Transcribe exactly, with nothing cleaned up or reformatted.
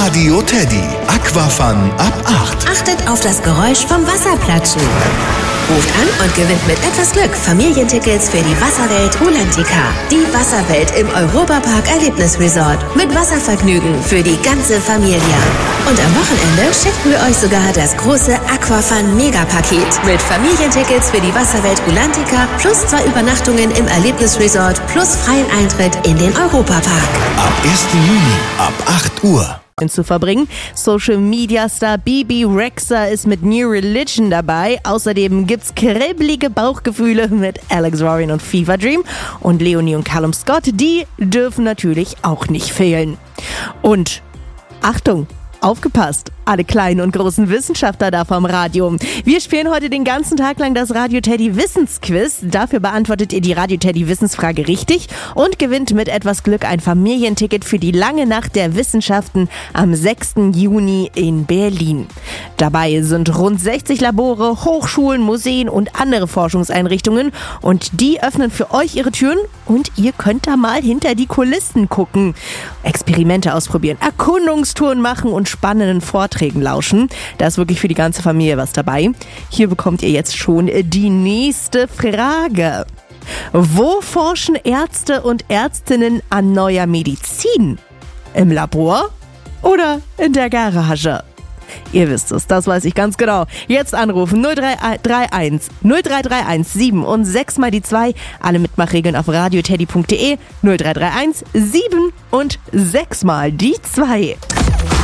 Radio Teddy. Aquafun ab acht. Achtet auf das Geräusch vom Wasserplatschen. Ruft an und gewinnt mit etwas Glück Familientickets für die Wasserwelt Rulantica. Die Wasserwelt im Europapark Erlebnisresort. Mit Wasservergnügen für die ganze Familie. Und am Wochenende schenken wir euch sogar das große Aquafun Megapaket. Mit Familientickets für die Wasserwelt Rulantica plus zwei Übernachtungen im Erlebnisresort plus freien Eintritt in den Europapark. Ab ersten Juni ab acht Uhr. Zu verbringen. Social Media Star Bebe Rexha ist mit New Religion dabei. Außerdem gibt's kribbelige Bauchgefühle mit Alex Warren und Fever Dream. Und Leonie und Callum Scott, die dürfen natürlich auch nicht fehlen. Und Achtung! Aufgepasst, alle kleinen und großen Wissenschaftler da vom Radio. Wir spielen heute den ganzen Tag lang das Radio Teddy Wissensquiz. Dafür beantwortet ihr die Radio Teddy Wissensfrage richtig und gewinnt mit etwas Glück ein Familienticket für die lange Nacht der Wissenschaften am sechsten Juni in Berlin. Dabei sind rund sechzig Labore, Hochschulen, Museen und andere Forschungseinrichtungen und die öffnen für euch ihre Türen und ihr könnt da mal hinter die Kulissen gucken. Experimente ausprobieren, Erkundungstouren machen und spannenden Vorträgen lauschen. Da ist wirklich für die ganze Familie was dabei. Hier bekommt ihr jetzt schon die nächste Frage. Wo forschen Ärzte und Ärztinnen an neuer Medizin? Im Labor oder in der Garage? Ihr wisst es, das weiß ich ganz genau. Jetzt anrufen null drei drei eins null drei drei eins sieben und sechs mal die zwei. Alle Mitmachregeln auf radioteddy punkt de null drei drei eins sieben und sechs mal die zwei.